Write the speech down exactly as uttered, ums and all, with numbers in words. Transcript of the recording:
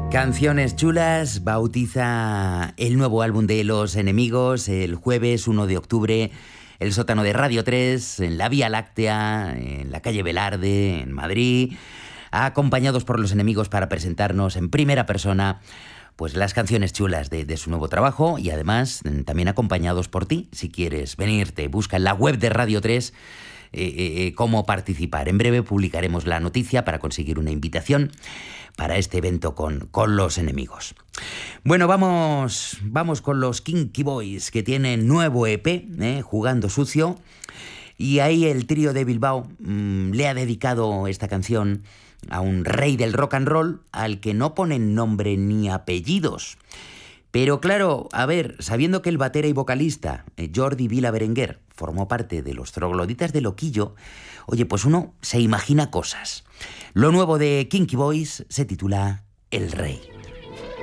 Canciones Chulas bautiza el nuevo álbum de Los Enemigos el jueves uno de octubre, el sótano de Radio tres, en la Vía Láctea, en la calle Velarde, en Madrid, acompañados por Los Enemigos para presentarnos en primera persona pues las canciones chulas de, de su nuevo trabajo, y además también acompañados por ti. Si quieres venirte, busca en la web de Radio tres eh, eh, cómo participar. En breve publicaremos la noticia para conseguir una invitación para este evento con, con Los Enemigos. Bueno, vamos, vamos con los Kinky Boys, que tienen nuevo E P, eh, Jugando Sucio, y ahí el trío de Bilbao mmm, le ha dedicado esta canción a un rey del rock and roll al que no ponen nombre ni apellidos. Pero claro, a ver, sabiendo que el batera y vocalista eh, Jordi Vila Berenguer formó parte de los trogloditas de Loquillo, oye, pues uno se imagina cosas. Lo nuevo de Kinky Boys se titula El Rey.